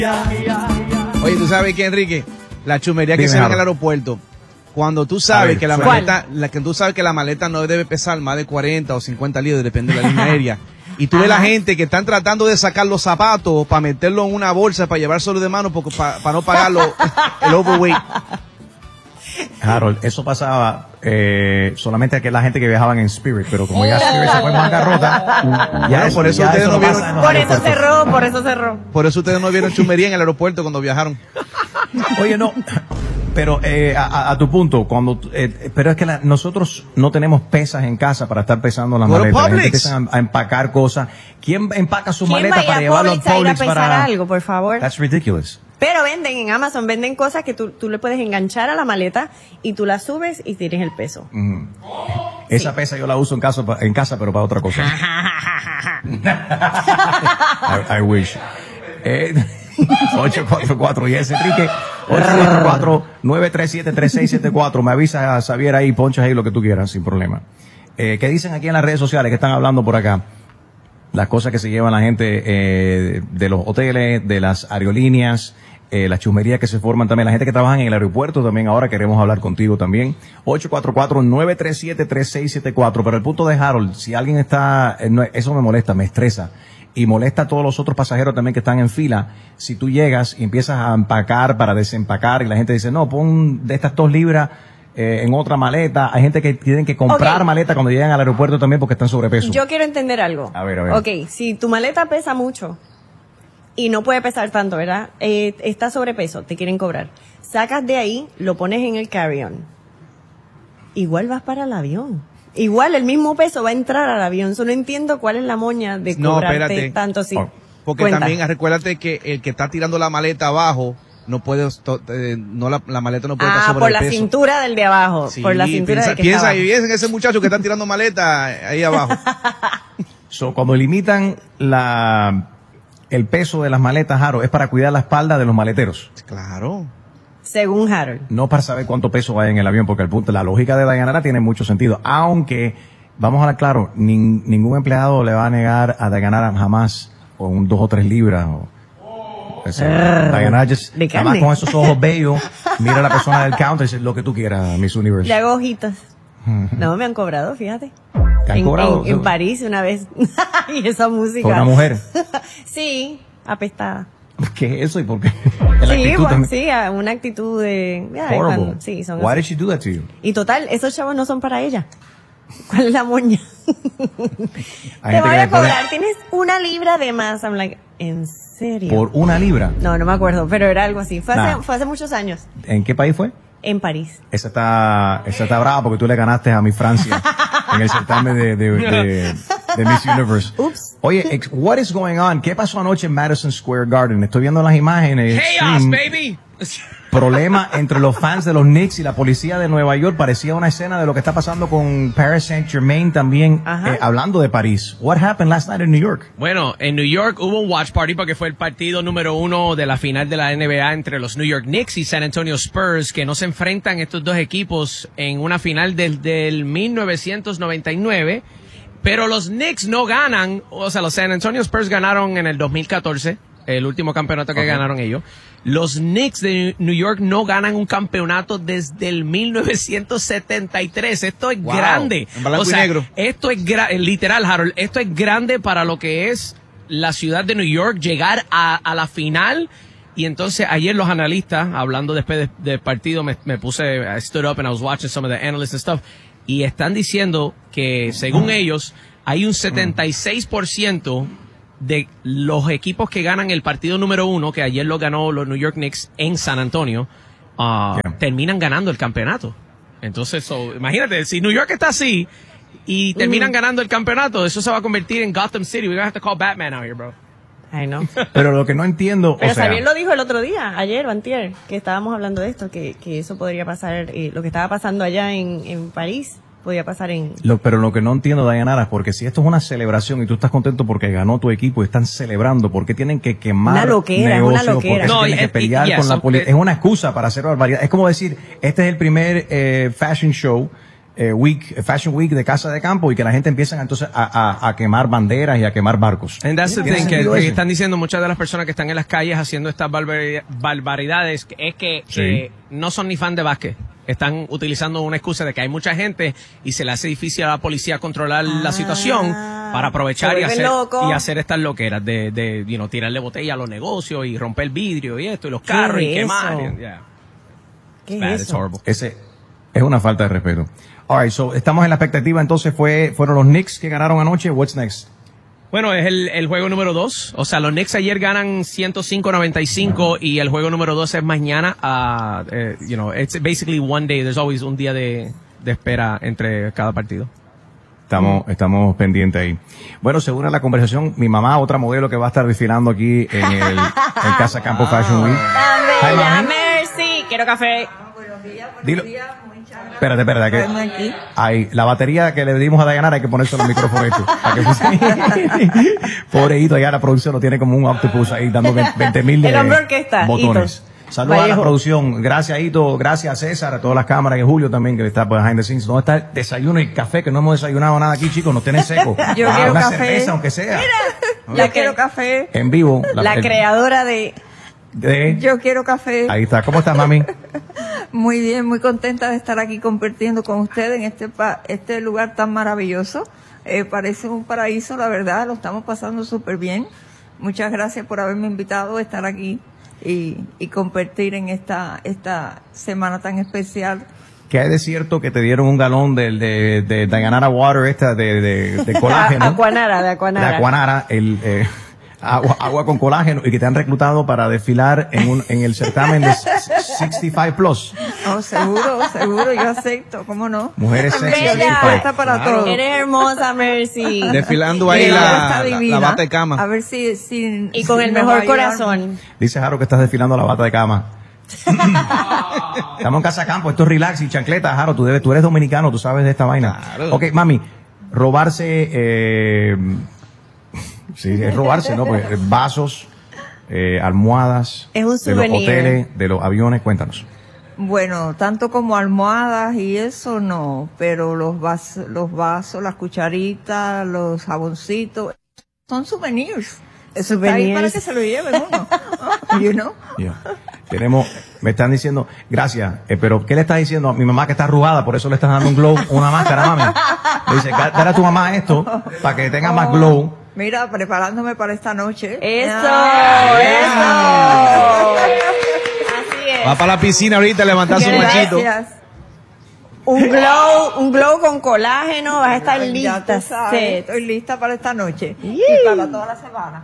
Oye, ¿tú sabes qué, Enrique? La chumería que se ve en el aeropuerto. Cuando tú sabes que la maleta, tú sabes que la maleta no debe pesar más de 40 o 50 libras, depende de la línea aérea. Y tú ves la gente que están tratando de sacar los zapatos para meterlo en una bolsa para llevárselo de mano para no pagarlo el overweight. Harold, eso pasaba solamente a la gente que viajaban en Spirit, pero como ya Spirit se fue en bancarrota, ya por eso ustedes no vieron. Por eso cerró. Por eso ustedes no vieron chumería en el aeropuerto cuando viajaron. Oye, no, pero a tu punto, pero es que nosotros no tenemos pesas en casa para estar pesando las maletas. La gente empieza a empacar cosas. ¿Quién empaca su maleta para llevarlo al Publix para algo, por favor? That's ridiculous. Pero venden en Amazon, venden cosas que tú le puedes enganchar a la maleta y tú la subes y tienes el peso. Esa pesa yo la uso en casa, pero para otra cosa. I wish. 844 y ese Enrique 844-937-3674. Me avisa Xavier ahí, ponchas ahí lo que tú quieras sin problema. ¿Qué dicen aquí en las redes sociales que están hablando por acá? Las cosas que se llevan la gente de los hoteles, de las aerolíneas, las chusmerías que se forman también, la gente que trabaja en el aeropuerto también. Ahora queremos hablar contigo también. 844-937-3674. Pero el punto de Harold, si alguien está, eso me molesta, me estresa. Y molesta a todos los otros pasajeros también que están en fila. Si tú llegas y empiezas a empacar para desempacar y la gente dice, no, pon de estas 2 libras en otra maleta. Hay gente que tienen que comprar maleta cuando llegan al aeropuerto también porque están sobrepeso. Yo quiero entender algo. A ver. Ok, si tu maleta pesa mucho y no puede pesar tanto, ¿verdad? Está sobrepeso, te quieren cobrar. Sacas de ahí, lo pones en el carry-on. Igual vas para el avión. Igual el mismo peso va a entrar al avión. No entiendo cuál es la moña de cobrarte tanto así. Porque también recuérdate que el que está tirando la maleta abajo no puede, la maleta no puede estar sobre por el la peso. Cintura del de abajo. Sí, por la cintura del que está abajo. Piensa en ese muchacho que está tirando maleta ahí abajo. Cuando limitan el peso de las maletas, Harold, es para cuidar la espalda de los maleteros. Claro. Según Harold. No para saber cuánto peso hay en el avión, porque la lógica de Dayanara tiene mucho sentido. Aunque, vamos a hablar claro, ningún empleado le va a negar a Dayanara jamás o 2 o 3 libras. Dayanara, nada más con esos ojos bellos, mira a la persona del counter y dice lo que tú quieras, Miss Universe. Le hago ojitos. No, me han cobrado, fíjate. ¿Te han cobrado? En París una vez. Y esa música. ¿Con una mujer? Sí, apestada. ¿Qué es eso y por qué? Sí, una actitud de... Horrible. Sí, son Why así. did she do that to you? Y total, esos chavos no son para ella. ¿Cuál es la moña? Te van a cobrar, tienes 1 libra de más. I'm like, ¿en serio? ¿Por 1 libra? No me acuerdo, pero era algo así. Fue hace muchos años. ¿En qué país fue? En París. Esa está brava porque tú le ganaste a mi Francia en el certamen de Miss Universe. Oops. Oye, what is going on? ¿Qué pasó anoche en Madison Square Garden? Estoy viendo las imágenes. Chaos, baby. Problema entre los fans de los Knicks y la policía de Nueva York. Parecía una escena de lo que está pasando con Paris Saint-Germain también, hablando de París. What happened last night in New York? Bueno, en New York hubo un watch party porque fue el partido número 1 de la final de la NBA entre los New York Knicks y San Antonio Spurs, que no se enfrentan estos dos equipos en una final del 1999. Pero los Knicks no ganan, o sea, los San Antonio Spurs ganaron en el 2014, el último campeonato que ganaron ellos. Los Knicks de New York no ganan un campeonato desde el 1973. Esto es grande. En blanco y negro. Esto es literal, Harold. Esto es grande para lo que es la ciudad de New York, llegar a la final. Y entonces ayer los analistas, hablando después del partido, me puse, I stood up and I was watching some of the analysts and stuff. Y están diciendo que, según ellos, hay un 76% de los equipos que ganan el partido número 1, que ayer lo ganó los New York Knicks en San Antonio, terminan ganando el campeonato. Entonces, imagínate, si New York está así y terminan ganando el campeonato, eso se va a convertir en Gotham City. We're going to have to call Batman out here, bro. Ay, no. Pero lo que no entiendo, Pero Xavier lo dijo el otro día, ayer o antier, que estábamos hablando de esto, que eso podría pasar, lo que estaba pasando allá en París, podía pasar Pero lo que no entiendo, Dayanara, es porque si esto es una celebración y tú estás contento porque ganó tu equipo y están celebrando, ¿por qué tienen que quemar una loquera, negocios? es una loquera. ¿Por qué tienen que pelear con la policía? Es una excusa para hacer barbaridad. Es como decir, este es el primer fashion show Fashion Week de Casa de Campo y que la gente empieza entonces a quemar banderas y a quemar barcos. And that's the thing, que están diciendo muchas de las personas que están en las calles haciendo estas barbaridades, es que no son ni fan de básquet. Están utilizando una excusa de que hay mucha gente y se le hace difícil a la policía controlar la situación para aprovechar y hacer estas loqueras de tirarle botella a los negocios y romper vidrio y esto y los carros y quemar. ¿Qué es eso? Ese es una falta de respeto. All right, so estamos en la expectativa, entonces fueron los Knicks que ganaron anoche. What's next? Bueno, es el juego número 2. O sea, los Knicks ayer ganan 105-95 y el juego número 2 es mañana. It's basically one day. There's always un día de espera entre cada partido. Estamos pendientes ahí. Bueno, según la conversación, mi mamá, otra modelo que va a estar desfilando aquí en Casa Campo Fashion Week. Hi, Mercy. Quiero café. Dilo. Espérate, que la batería que le dimos a Dayanara hay que ponerse en el micrófono Pobreito, ya la producción lo tiene como un octopus ahí dando 20,000 de botones. Saludos a la producción. Gracias, Ito. Gracias, César, a todas las cámaras y a Julio también, que está behind the scenes. ¿Dónde está el desayuno y café? Que no hemos desayunado nada aquí, chicos. Nos tienen seco. Yo quiero una café. Cerveza, aunque sea. Mira, yo quiero café. En vivo. La creadora de... Yo quiero café. Ahí está. ¿Cómo estás, mami? Muy bien, muy contenta de estar aquí compartiendo con ustedes en este lugar tan maravilloso. Parece un paraíso, la verdad, lo estamos pasando súper bien. Muchas gracias por haberme invitado a estar aquí y compartir en esta semana tan especial. ¿Qué hay de cierto que te dieron un galón de Dayanara Water de colágeno? Aquanara. De Aquanara, agua con colágeno, y que te han reclutado para desfilar en el certamen de 65 Plus. Oh, seguro, yo acepto, ¿cómo no? Mujeres sexy. Está para todo. Eres hermosa, Mercy. Desfilando ahí la bata de cama. A ver si y con el mejor corazón. Dice Jaro que estás desfilando la bata de cama. Estamos en Casa Campo, esto es relax y chancleta. Jaro, tú eres dominicano, tú sabes de esta vaina. Claro. Ok, mami, robarse... Sí, es robarse, ¿no? Pues vasos, almohadas, es un de los hoteles, de los aviones, cuéntanos. Bueno, tanto como almohadas y eso no, pero los vasos, las cucharitas, los jaboncitos, son souvenirs. Eso está ahí para que se lo lleven uno. You know? Yeah. Me están diciendo, gracias, pero ¿qué le estás diciendo a mi mamá que está arrugada? Por eso le estás dando un glow, una máscara, mami. Le dice, dale a tu mamá esto para que tenga más glow. Mira, preparándome para esta noche. ¡Eso! Así es. Va para la piscina ahorita a levantar su machito. Gracias. Un glow con colágeno, vas a estar lista. Ya tú sabes, estoy lista para esta noche. Y para toda la semana.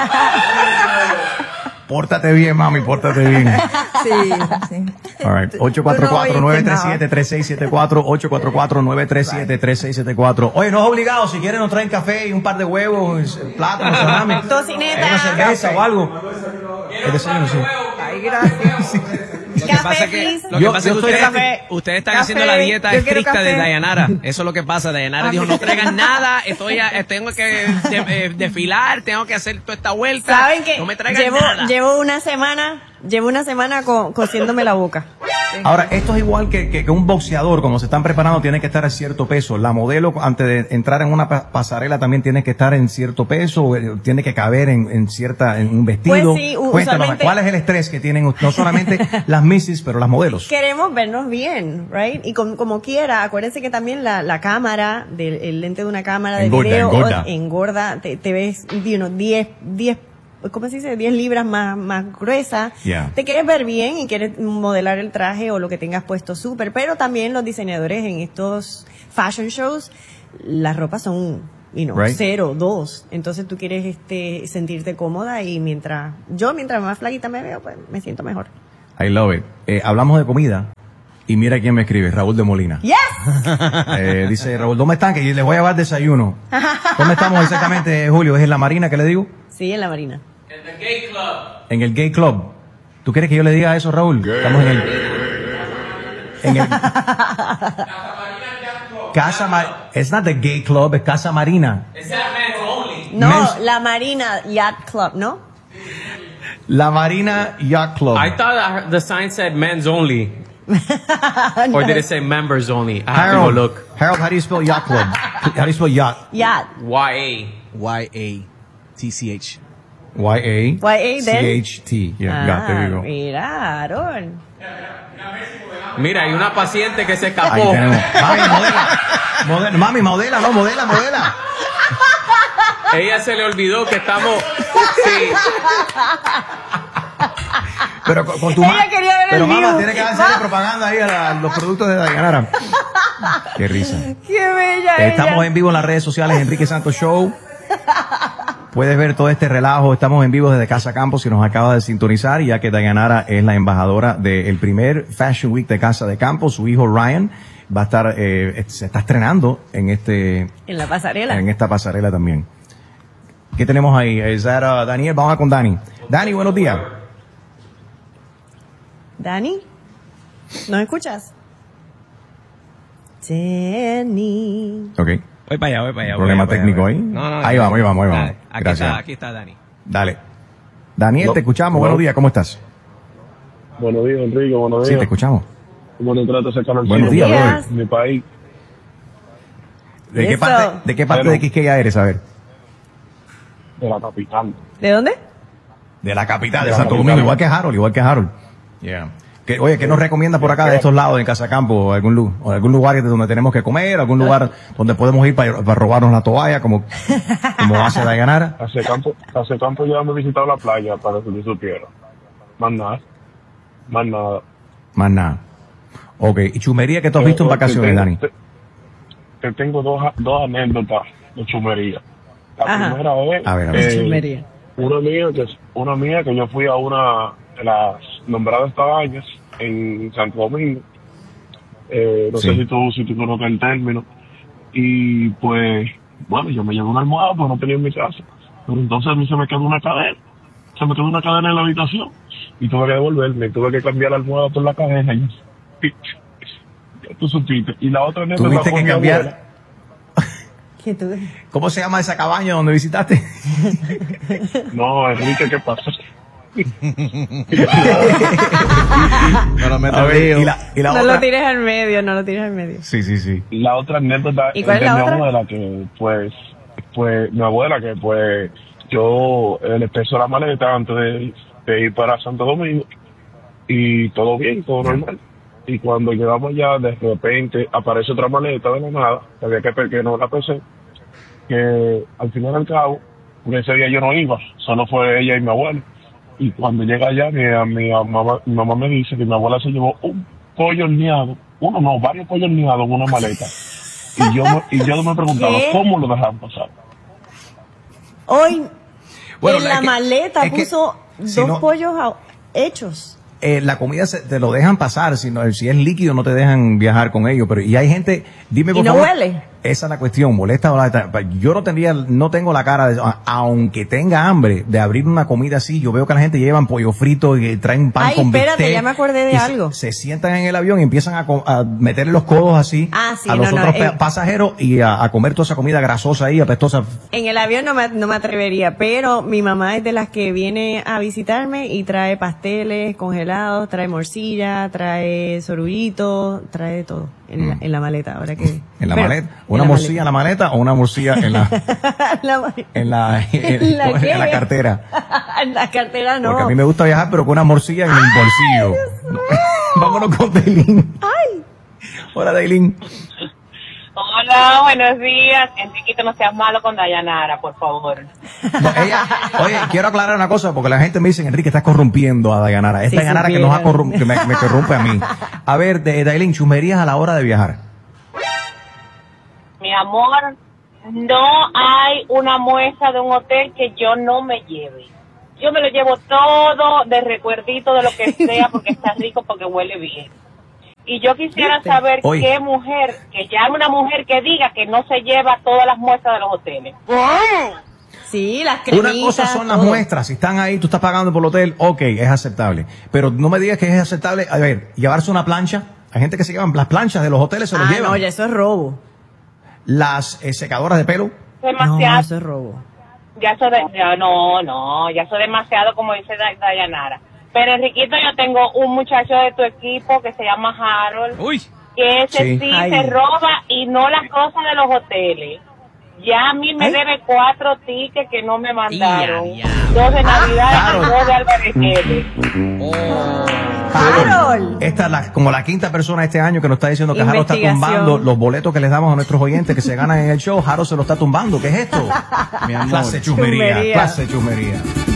Pórtate bien, mami, pórtate bien. Sí. All right. 844-937-3674, 844-937-3674. Oye, no es obligado, si quieren nos traen café y un par de huevos, plátanos, salami. Tocineta. Una cerveza o algo. El desayuno, sí. Ay, gracias. Lo que pasa es que ustedes están haciendo la dieta estricta de Dayanara. Eso es lo que pasa. Dayanara dijo, no traigan nada, tengo que desfilar, tengo que hacer toda esta vuelta. ¿Saben qué? No me traigan nada. Llevo una semana cosiéndome la boca. Ahora, esto es igual que un boxeador, como se están preparando, tiene que estar a cierto peso. La modelo, antes de entrar en una pasarela, también tiene que estar en cierto peso, tiene que caber en un vestido. Pues sí, cuéntanos, ¿cuál es el estrés que tienen no solamente las misses, pero las modelos? Queremos vernos bien, right? Y como quiera, acuérdense que también la cámara, el lente de una cámara de video engorda, te ves, 10 ¿cómo se dice? 10 libras más gruesa. Yeah. Te quieres ver bien y quieres modelar el traje o lo que tengas puesto súper. Pero también los diseñadores en estos fashion shows, las ropas son, right. 0, 2. Entonces tú quieres sentirte cómoda y mientras más flaquita me veo, pues me siento mejor. I love it. Hablamos de comida. Y mira quién me escribe, Raúl de Molina. ¡Yes! Dice, Raúl, ¿dónde están? Que les voy a llevar desayuno. ¿Dónde estamos exactamente, Julio? ¿Es en la Marina que le digo? Sí, en la Marina. En el Gay Club. En el Gay Club. ¿Tú quieres que yo le diga eso, Raúl? Estamos en el Casa Marina. It's not the Gay Club, es Casa Marina. Is that men's only? No, la Marina Yacht Club, ¿no? La Marina Yacht Club. I thought the sign said men's only. Or did it say members only? I have to go look. Harold, how do you spell yacht club? How do you spell yacht? Yacht. Y-A. Y-A-T-C-H. Y-A, then? C-H-T. Yeah, yacht, there you go. Mira, Aaron. Mira, hay una paciente que se Ahí escapó. tenemos. Mami, modela. Mami, modela. Ella se le olvidó que estamos... Sí. Pero con tu Ella quería ver Pero el mamá, view. tiene que hacerle propaganda ahí a los productos de Dayanara. Qué risa. Qué bella Estamos ella. en vivo en las redes sociales, Enrique Santos Show. Puedes ver todo este relajo. Estamos en vivo desde Casa Campos, si nos acaba de sintonizar, ya que Dayanara es la embajadora del primer Fashion Week de Casa de Campos. Su hijo Ryan va a estar, se está estrenando en En la pasarela. en esta pasarela también. ¿Qué tenemos ahí? Daniel, vamos a con Dani. Dani, buenos días. Dani, ¿nos escuchas? Dani. Ok. Voy para allá. Problema técnico ahí. No, Ahí vamos. Dale, Gracias. aquí está Dani. Dale. Daniel, te escuchamos. Buenos días, ¿cómo estás? Buenos días, Enrique, buenos Sí, días. te escuchamos. ¿Cómo le trata ese canal? Buenos días, brother. Mi país, ¿De qué Eso. parte de Quisqueya eres? A ver. de la capital. ¿De dónde? De la capital de la Santo capital. Domingo, igual que Harold. Yeah. Oye, ¿qué nos recomienda por acá de estos lados en Casa Campo? ¿Algún lugar donde tenemos que comer? ¿Algún lugar donde podemos ir para robarnos la toalla como hace Dayanara? Hace campo ya me he visitado la playa, para que tú supieras. Más nada. Más nada. Ok, ¿y chumería que tú has visto en vacaciones, Dani? Te tengo dos anécdotas de chumería. La Ajá. primera vez, A ver. Chumería. una mía que yo fui a una de las nombradas cabañas en Santo Domingo. No Sí. sé si tú conoces el término. Y pues, bueno, yo me llevé una almohada porque no tenía en mi casa. Pero entonces a mí se me quedó una cadena. En la habitación. Y tuve que devolverme. Tuve que cambiar la almohada por la cadena. Y ya tú supiste. Y la otra anécdota ¿Tuviste fue que mi cambiar? abuela. ¿Qué tú? ¿Cómo se llama esa cabaña donde visitaste? No, Enrique, ¿qué pasa? No lo A metas ver, lío. y la No otra. lo tires al medio, no lo tires al medio. Sí. La otra anécdota ¿Y es cuál de es la mi otra? abuela, que pues mi abuela, que pues yo le peso la maleta antes de ir para Santo Domingo y todo bien, todo normal. Y cuando llegamos allá, de repente aparece otra maleta de la nada, que había que no la pesé, que al final y al cabo, porque ese día yo no iba, solo fue ella y mi abuela. Y cuando llega allá, mi mamá me dice que mi abuela se llevó un pollo horneado, varios pollos horneados en una maleta. Y yo me preguntaba, ¿Qué? ¿cómo lo dejaron pasar? Hoy, Bueno, en es la que- maleta es que puso si dos no- pollos hechos. La comida te lo dejan pasar, si es líquido no te dejan viajar con ello, pero y hay gente, dime ¿Y por no favor, huele? esa es la cuestión, molesta o yo no tengo la cara de, aunque tenga hambre de abrir una comida así, yo veo que la gente llevan pollo frito y traen pan Ay, con espérate, bistec, ya me acordé de y algo. Se sientan en el avión y empiezan a meterle los codos así Ah, sí, a los no, otros no, pasajeros y a comer toda esa comida grasosa ahí, apestosa. En el avión no me atrevería, pero mi mamá es de las que viene a visitarme y trae pasteles congelados, trae morcilla, trae sorullito, trae de todo en la maleta. Ahora que En la pero, maleta, en una la morcilla en la maleta o una morcilla en la La- en la ¿En la qué? en la cartera. en la cartera no. Porque a mí me gusta viajar, pero con una morcilla en el bolsillo. Vámonos con Daylin. ¡Ay! Hola, Daylin. Hola, buenos días. Enriquito, no seas malo con Dayanara, por favor. No, oye, quiero aclarar una cosa, porque la gente me dice, Enrique, estás corrompiendo a Dayanara. Es Si Dayanara que supieran. que me corrompe a mí. A ver, Daylin, chumerías a la hora de viajar. Mi amor, no hay una muestra de un hotel que yo no me lleve. Yo me lo llevo todo de recuerdito de lo que sea porque está rico, porque huele bien. Y yo quisiera saber Oye. qué mujer, que llame una mujer que diga que no se lleva todas las muestras de los hoteles. Sí, las cremitas. Una cosa son las todo. muestras. Si están ahí, tú estás pagando por el hotel, ok, es aceptable. Pero no me digas que es aceptable. A ver, llevarse una plancha. Hay gente que se llevan las planchas de los hoteles, se los llevan. No, ya eso es robo. Las secadoras de pelo. No, Demasiado. eso es robo. Ya eso es demasiado, como dice Dayanara. Pero Enriquito, yo tengo un muchacho de tu equipo que se llama Harold, que ese sí se roba y no las cosas de los hoteles. Ya a mí me debe 4 tickets que no me mandaron. 2 de Navidad y 2 de Álvarez L. Harold. Esta es como la quinta persona este año que nos está diciendo que Harold está tumbando los boletos que les damos a nuestros oyentes que se ganan en el show. Harold se lo está tumbando. ¿Qué es esto? Mi amor. Clase chusmería. Clase chusmería.